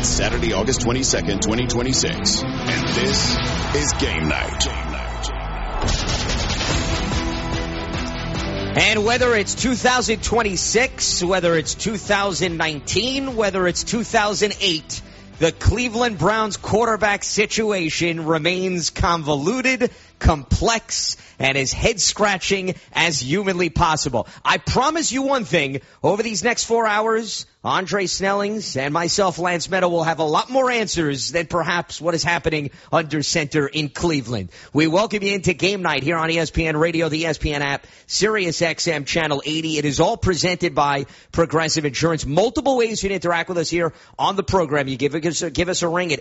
It's Saturday, August 22nd, 2026. And this is Game Night. And whether it's 2026, whether it's 2019, whether it's 2008, the Cleveland Browns quarterback situation remains convoluted, complex, and as head-scratching as humanly possible. I promise you one thing, over these next 4 hours, Andre Snellings and myself, Lance Meadow, will have a lot more answers than perhaps what is happening under center in Cleveland. We welcome you into Game Night here on ESPN Radio, the ESPN app, Sirius XM Channel 80. It is all presented by Progressive Insurance. Multiple ways you can interact with us here on the program. You give us a ring at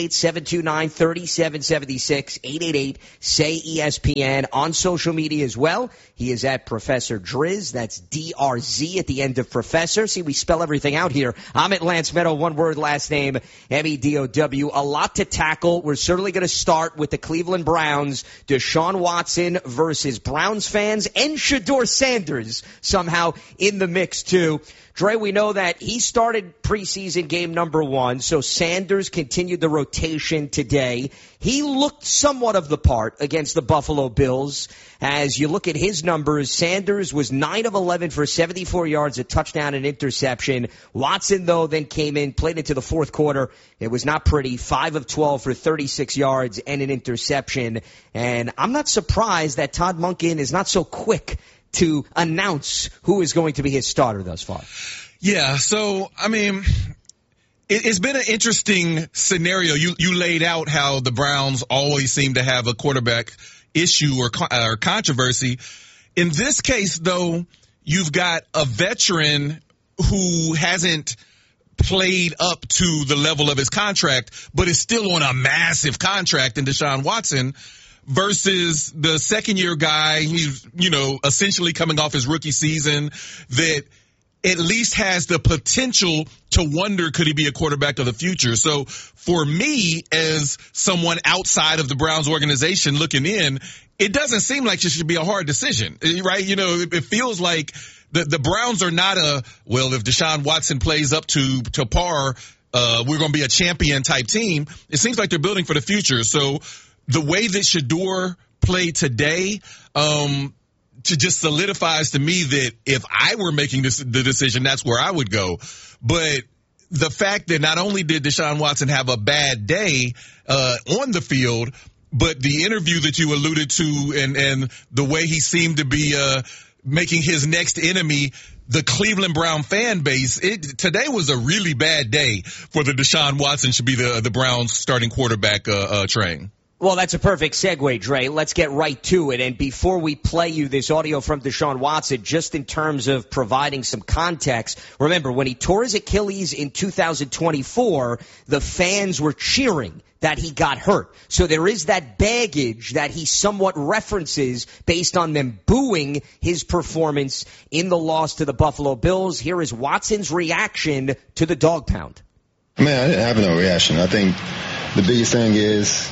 888-729-3776, 888-SAY-ESPN. On social media as well, he is at Professor Driz. That's D-R-Z at the end of Professor. See, we spell everything out here. I'm at Lance Meadow, one word, last name, M-E-D-O-W. A lot to tackle. We're certainly going to start with the Cleveland Browns. Deshaun Watson versus Browns fans and Shedeur Sanders somehow in the mix too. Dre, we know that he started preseason game number 1, so Sanders continued the rotation today. He looked somewhat of the part against the Buffalo Bills. As you look at his numbers, Sanders was 9 of 11 for 74 yards, a touchdown and interception. Watson, though, then came in, played into the fourth quarter. It was not pretty. 5 of 12 for 36 yards and an interception. And I'm not surprised that Todd Monken is not so quick to announce who is going to be his starter thus far. Yeah, so, I mean, it's been an interesting scenario. You laid out how the Browns always seem to have a quarterback issue or controversy. In this case, though, you've got a veteran who hasn't played up to the level of his contract, but is still on a massive contract in Deshaun Watson, versus the second-year guy, he's, essentially coming off his rookie season, that at least has the potential to wonder, could he be a quarterback of the future? So for me, as someone outside of the Browns organization looking in, it doesn't seem like it should be a hard decision, right? It feels like the Browns are not if Deshaun Watson plays up to par, we're going to be a champion type team. It seems like they're building for the future. So the way that Shedeur played today, just solidifies to me that if I were making the decision, that's where I would go. But the fact that not only did Deshaun Watson have a bad day on the field, but the interview that you alluded to and the way he seemed to be making his next enemy the Cleveland Brown fan base, today was a really bad day for the Deshaun Watson should be the Browns starting quarterback train. Well, that's a perfect segue, Dre. Let's get right to it. And before we play you this audio from Deshaun Watson, just in terms of providing some context, remember, when he tore his Achilles in 2024, the fans were cheering that he got hurt. So there is that baggage that he somewhat references based on them booing his performance in the loss to the Buffalo Bills. Here is Watson's reaction to the dog pound. Man, I didn't have no reaction. I think the biggest thing is,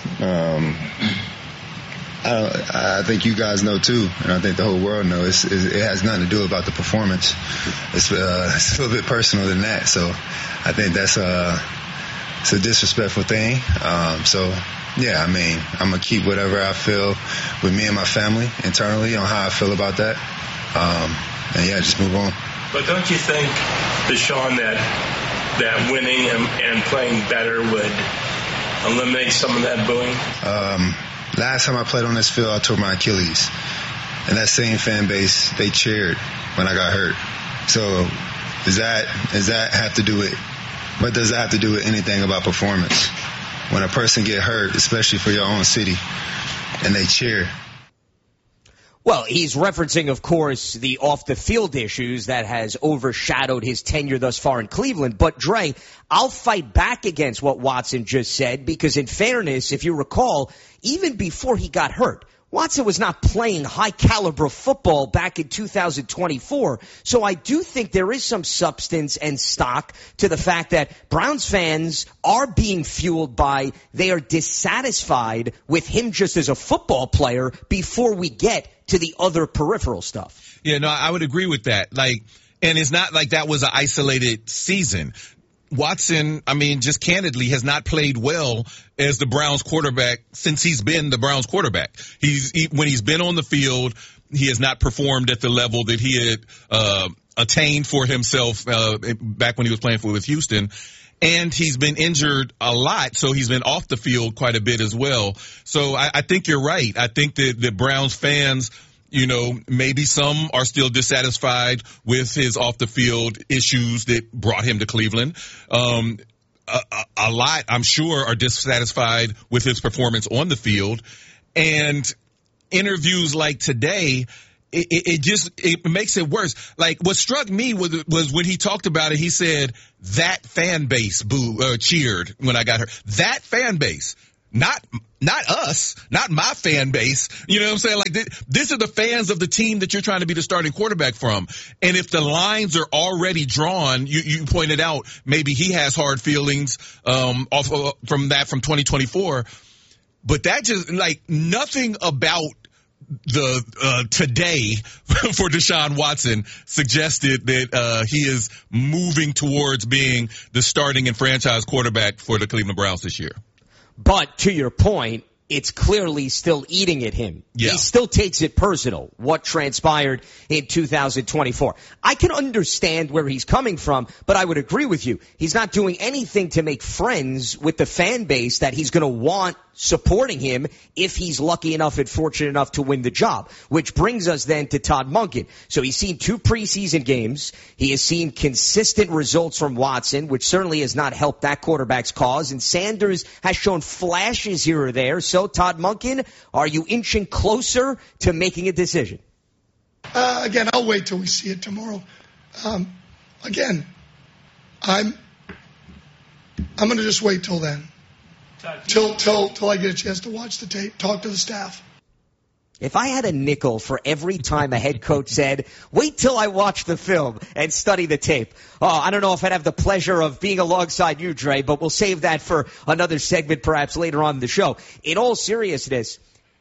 I think you guys know too, and I think the whole world knows, it has nothing to do about the performance. It's a little bit personal than that. So I think that's it's a disrespectful thing. So yeah, I mean, I'm gonna keep whatever I feel with me and my family internally on how I feel about that. And yeah, just move on. But don't you think, Deshaun, that winning and playing better would eliminate some of that booing? Last time I played on this field, I tore my Achilles. And that same fan base, they cheered when I got hurt. So does that have to do with, what does that have to do with anything about performance? When a person get hurt, especially for your own city, and they cheer. Well, he's referencing, of course, the off-the-field issues that has overshadowed his tenure thus far in Cleveland. But, Dre, I'll fight back against what Watson just said because, in fairness, if you recall, even before he got hurt, Watson was not playing high-caliber football back in 2024. So I do think there is some substance and stock to the fact that Browns fans are being fueled by they are dissatisfied with him just as a football player before we get to the other peripheral stuff. Yeah, no, I would agree with that. And it's not like that was an isolated season. Watson, I mean, just candidly has not played well as the Browns quarterback since he's been the Browns quarterback. When he's been on the field, he has not performed at the level that he had attained for himself back when he was playing with Houston. And he's been injured a lot, so he's been off the field quite a bit as well. So I think you're right. I think that the Browns fans, you know, maybe some are still dissatisfied with his off-the-field issues that brought him to Cleveland. A lot, I'm sure, are dissatisfied with his performance on the field. And interviews like today, it makes it worse. Like, what struck me was when he talked about it, he said, that fan base cheered when I got hurt. That fan base. Not us, not my fan base. You know what I'm saying? Like, these are the fans of the team that you're trying to be the starting quarterback from. And if the lines are already drawn, you pointed out maybe he has hard feelings from 2024. But that just, like, nothing about the today for Deshaun Watson suggested that he is moving towards being the starting and franchise quarterback for the Cleveland Browns this year. But to your point, it's clearly still eating at him. Yeah. He still takes it personal, what transpired in 2024. I can understand where he's coming from, but I would agree with you. He's not doing anything to make friends with the fan base that he's going to want supporting him if he's lucky enough and fortunate enough to win the job. Which brings us then to Todd Monken. So he's seen 2 preseason games. He has seen consistent results from Watson, which certainly has not helped that quarterback's cause. And Sanders has shown flashes here or there. So, Todd Monken, are you inching closer to making a decision? Again, I'll wait till we see it tomorrow. Again, I'm going to just wait till then. Till I get a chance to watch the tape, talk to the staff. If I had a nickel for every time a head coach said, wait till I watch the film and study the tape. Oh, I don't know if I'd have the pleasure of being alongside you, Dre, but we'll save that for another segment perhaps later on in the show. In all seriousness,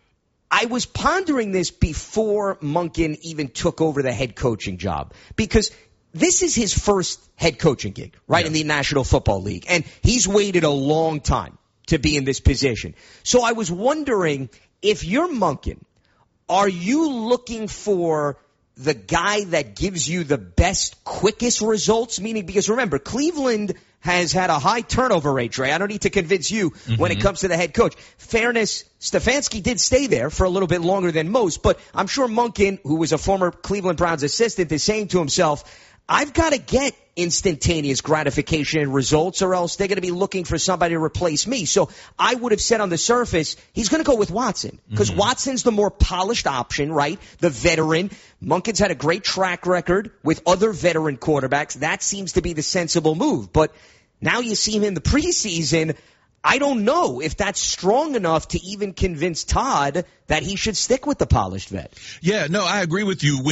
I was pondering this before Monken even took over the head coaching job, because this is his first head coaching gig, right, in the National Football League. And he's waited a long time to be in this position. So I was wondering, if you're Monken, are you looking for the guy that gives you the best, quickest results? Meaning, because remember, Cleveland has had a high turnover rate, Dre. I don't need to convince you when it comes to the head coach. Fairness, Stefanski did stay there for a little bit longer than most, but I'm sure Monken, who was a former Cleveland Browns assistant, is saying to himself, I've got to get instantaneous gratification and results, or else they're going to be looking for somebody to replace me. So I would have said on the surface, he's going to go with Watson, because Watson's the more polished option, right? The veteran. Monken's had a great track record with other veteran quarterbacks. That seems to be the sensible move. But now you see him in the preseason. I don't know if that's strong enough to even convince Todd that he should stick with the polished vet. Yeah, no, I agree with you.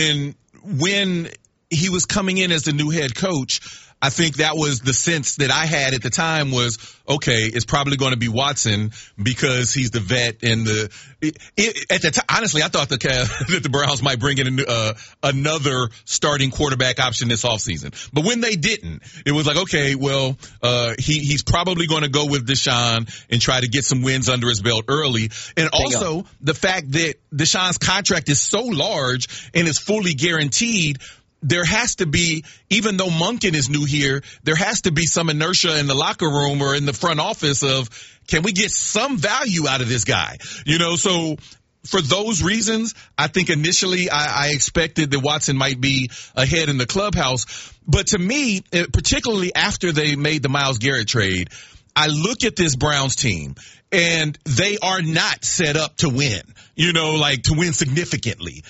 When he was coming in as the new head coach, I think that was the sense that I had at the time was, okay, it's probably going to be Watson because he's the vet. And at the time, honestly, I thought that the Browns might bring in another starting quarterback option this offseason. But when they didn't, it was like, okay, well, he's probably going to go with Deshaun and try to get some wins under his belt early. And also the fact that Deshaun's contract is so large and is fully guaranteed, there has to be, even though Monken is new here, there has to be some inertia in the locker room or in the front office of, can we get some value out of this guy? You know, so for those reasons, I think initially I expected that Watson might be ahead in the clubhouse. But to me, particularly after they made the Myles Garrett trade, I look at this Browns team and they are not set up to win, you know, like to win significantly.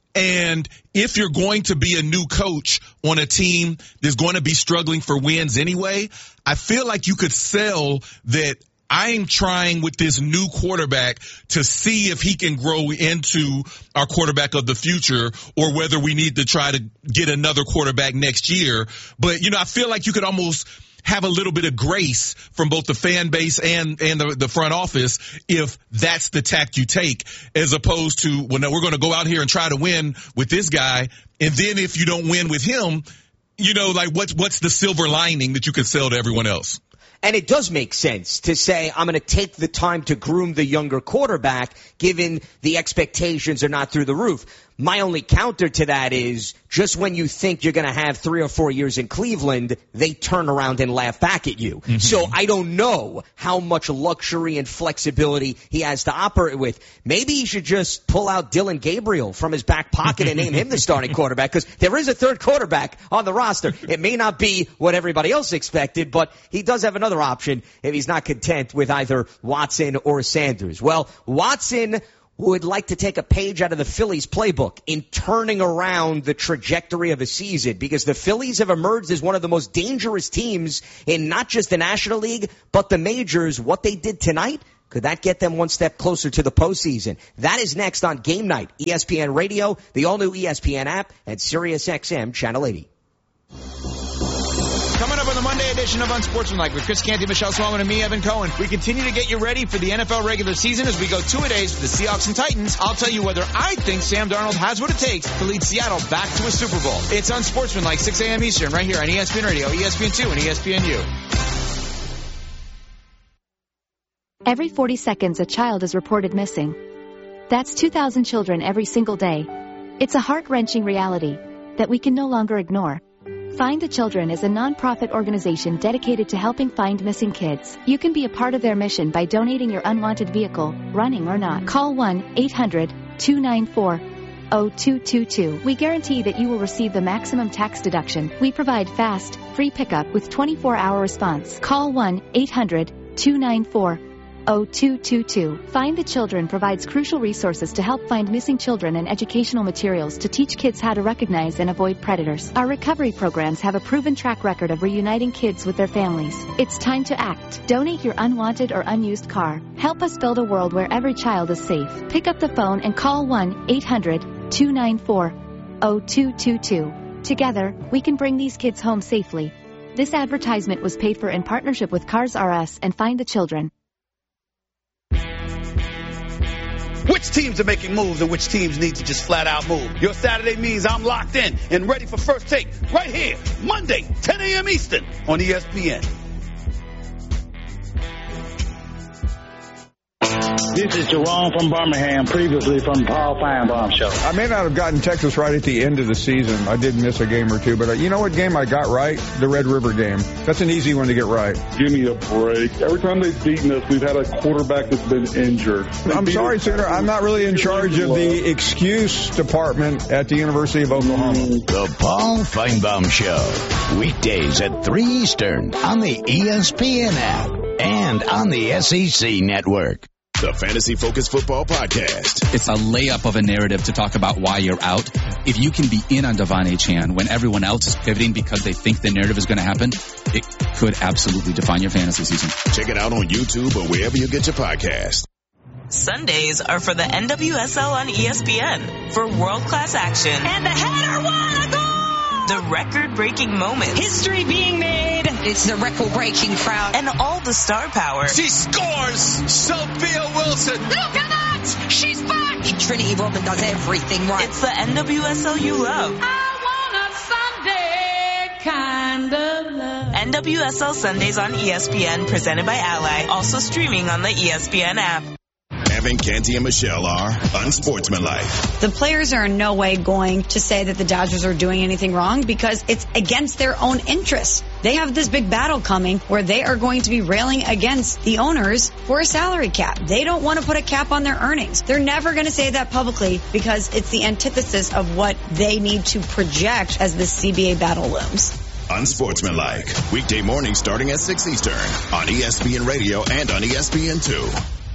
And if you're going to be a new coach on a team that's going to be struggling for wins anyway, I feel like you could sell that I'm trying with this new quarterback to see if he can grow into our quarterback of the future, or whether we need to try to get another quarterback next year. But, you know, I feel like you could almost have a little bit of grace from both the fan base and the front office if that's the tack you take, as opposed to, well, no, we're going to go out here and try to win with this guy. And then if you don't win with him, like what's the silver lining that you could sell to everyone else? And it does make sense to say, I'm going to take the time to groom the younger quarterback, given the expectations are not through the roof. My only counter to that is just when you think you're going to have 3 or 4 years in Cleveland, they turn around and laugh back at you. Mm-hmm. So I don't know how much luxury and flexibility he has to operate with. Maybe he should just pull out Dylan Gabriel from his back pocket and name him the starting quarterback, because there is a third quarterback on the roster. It may not be what everybody else expected, but he does have another option if he's not content with either Watson or Sanders. Well, Watson would like to take a page out of the Phillies playbook in turning around the trajectory of a season, because the Phillies have emerged as one of the most dangerous teams in not just the National League, but the majors. What they did tonight, could that get them one step closer to the postseason? That is next on Game Night, ESPN Radio, the all-new ESPN app, and SiriusXM Channel 80. Coming up on the Monday edition of Unsportsmanlike with Chris Canty, Michelle Swellman, and me, Evan Cohen. We continue to get you ready for the NFL regular season as we go 2-a-days for the Seahawks and Titans. I'll tell you whether I think Sam Darnold has what it takes to lead Seattle back to a Super Bowl. It's Unsportsmanlike, 6 a.m. Eastern, right here on ESPN Radio, ESPN2, and ESPNU. Every 40 seconds, a child is reported missing. That's 2,000 children every single day. It's a heart-wrenching reality that we can no longer ignore. Find the Children is a non-profit organization dedicated to helping find missing kids. You can be a part of their mission by donating your unwanted vehicle, running or not. Call 1-800-294-0222. We guarantee that you will receive the maximum tax deduction. We provide fast, free pickup with 24-hour response. Call 1-800-294-0222. Find the Children provides crucial resources to help find missing children and educational materials to teach kids how to recognize and avoid predators. Our recovery programs have a proven track record of reuniting kids with their families. It's time to act. Donate your unwanted or unused car. Help us build a world where every child is safe. Pick up the phone and call 1-800-294-0222. Together, we can bring these kids home safely. This advertisement was paid for in partnership with Cars R Us and Find the Children. Which teams are making moves and which teams need to just flat out move? Your Saturday means I'm locked in and ready for First Take right here, Monday, 10 a.m. Eastern on ESPN. This is Jerome from Birmingham, previously from Paul Feinbaum Show. I may not have gotten Texas right at the end of the season. I did miss a game or two, but you know what game I got right? The Red River game. That's an easy one to get right. Give me a break. Every time they've beaten us, we've had a quarterback that's been injured. I'm sorry, Sooner. I'm not really in charge of the excuse department at the University of Oklahoma. The Paul Feinbaum Show. Weekdays at 3 Eastern on the ESPN app and on the SEC Network. The Fantasy Focus Football Podcast. It's a layup of a narrative to talk about why you're out. If you can be in on Devon Achane when everyone else is pivoting because they think the narrative is going to happen, it could absolutely define your fantasy season. Check it out on YouTube or wherever you get your podcast. Sundays are for the NWSL on ESPN for world-class action. And the header, what a goal! The record-breaking moments. History being made. It's the record-breaking crowd. And all the star power. She scores! Sophia Wilson! Look at that! She's back! Trinity Rodman does everything right. It's the NWSL you love. I want a Sunday kind of love. NWSL Sundays on ESPN, presented by Ally. Also streaming on the ESPN app. Evan, Canty, and Michelle are unsportsmanlike. The players are in no way going to say that the Dodgers are doing anything wrong because it's against their own interests. They have this big battle coming where they are going to be railing against the owners for a salary cap. They don't want to put a cap on their earnings. They're never going to say that publicly because it's the antithesis of what they need to project as the CBA battle looms. Unsportsmanlike. Weekday mornings starting at 6 Eastern on ESPN Radio and on ESPN2.